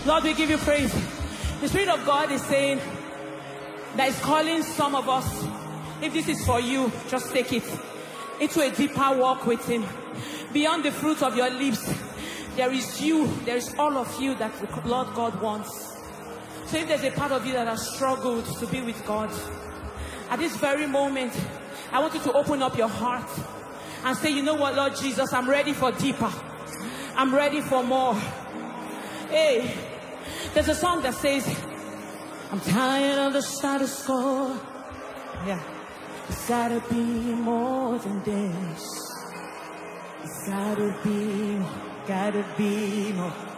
Lord, we give you praise. The Spirit of God is saying that is calling some of us. If this is for you, just take it into a deeper walk with Him. Beyond the fruit of your lips, there is you, there is all of you that the Lord God wants. So if there's a part of you that has struggled to be with God, at this very moment, I want you to open up your heart and say, you know what, Lord Jesus, I'm ready for deeper. I'm ready for more. Hey, there's a song that says, I'm tired of the status quo. Yeah. It's gotta be more than this. It's gotta be more.